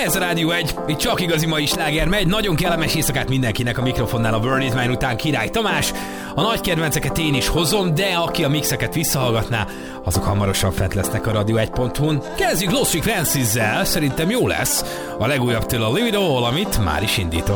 Ez a Rádió 1, itt csak igazi mai sláger megy, nagyon kellemes éjszakát mindenkinek a mikrofonnál a Burn It Man után Király Tamás. A nagy kedvenceket én is hozom, de aki a mixeket visszahallgatná, azok hamarosan fent lesznek a radio1.hu-n. Kezdjük Lost Frequencies-zel, szerintem jó lesz. A legújabb tőle a Live It All, amit már is indítok.